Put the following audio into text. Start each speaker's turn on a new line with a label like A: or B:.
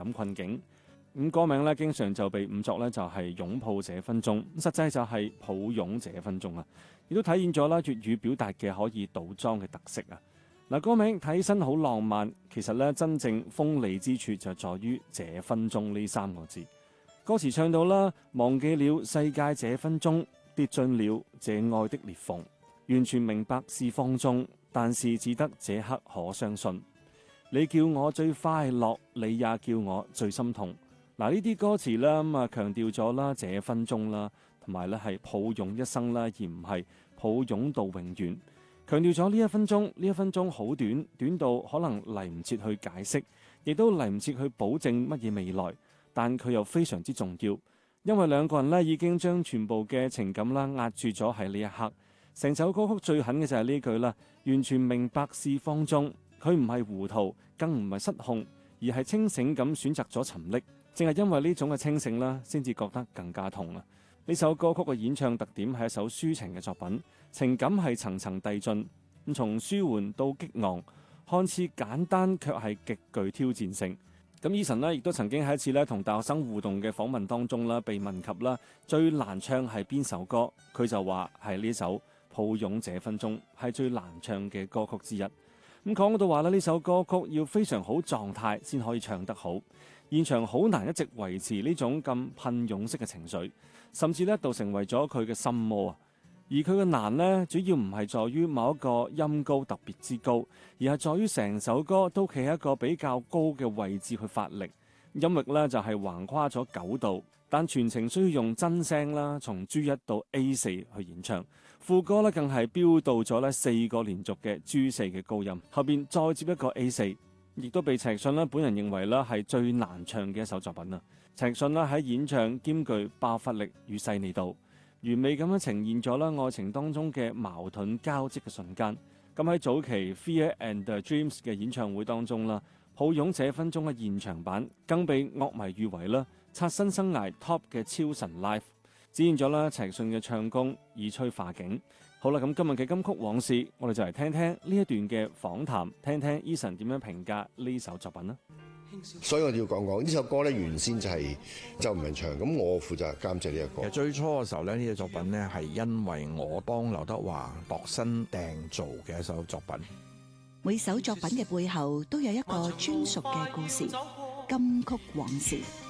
A: 減困境。咁歌名咧經常就被誤作咧就係擁抱這分鐘，實際就係抱擁這分鐘啊！亦都體現咗啦粵語表達嘅可以倒裝嘅特色啊！嗱，歌名睇起身好浪漫，其實咧真正鋒利之處就在於這分鐘呢3個字。歌詞唱到啦，忘記了世界這分鐘，跌進了這愛的裂縫，完全明白是放縱，但是只得這刻可相信。你叫我最快樂，你也叫我最心痛。嗱，呢啲歌詞啦，咁啊強調咗啦這分鐘啦，同埋咧係抱擁一生啦，而唔係抱擁到永遠。強調咗呢一分鐘，呢一分鐘好短，短到可能嚟唔切去解釋，亦都嚟唔切去保證乜嘢未來。但佢又非常之重要，因為兩個人咧已經將全部嘅情感啦壓住咗喺呢一刻。成首歌曲最狠嘅就係呢句啦，完全明白是放縱，佢唔係糊塗，更唔係失控，而係清醒咁選擇咗沉溺。正係因為呢種嘅清醒啦，先至覺得更加痛啊！呢首歌曲嘅演唱特點係一首抒情嘅作品，情感係層層遞進，咁從舒緩到激昂，看似簡單卻係極具挑戰性。咁 Eason 呢亦都曾經喺一次咧同大學生互動嘅訪問當中啦，被問及啦最難唱係邊首歌，佢就話係呢首抱擁這分鐘係最難唱嘅歌曲之一。咁講到話呢首歌曲要非常好狀態先可以唱得好，現場好難一直維持呢種咁噴湧式嘅情緒，甚至呢一度成為咗佢嘅心魔啊！而佢嘅難呢，主要唔係在於某一個音高特別之高，而係在於成首歌都企喺一個比較高嘅位置去發力，音域呢就係橫跨咗9度，但全程需要用真聲啦，從 G1 到 A4 去演唱。副歌咧更係飆到咗咧4個連續嘅 G4 嘅高音，後邊再接一個 A4， 亦都被陳奕迅咧本人認為咧係最難唱嘅一首作品啦。陳奕迅咧喺演唱兼具爆發力與細膩度，完美咁樣呈現咗啦愛情當中嘅矛盾交織嘅瞬間。咁喺早期 Fear and Dreams 嘅演唱會當中啦，抱擁這分鐘嘅現場版更被樂迷譽為啦刷新生涯 Top 嘅超神 Live。展現咗啦陳奕迅嘅唱功以摧化境。好啦，咁今日嘅金曲往事，我哋就嚟聽聽呢一段嘅訪談，聽聽 Eason 點樣評價呢首作品啦。
B: 所以我哋要講講呢首歌咧，原先就係周文唱，咁我負責監製呢一個。
C: 其實最初嘅時候咧，呢隻作品咧係因為我幫劉德華度身訂造嘅一首作品。
D: 每首作品嘅背後都有一個專屬嘅故事，金曲往事。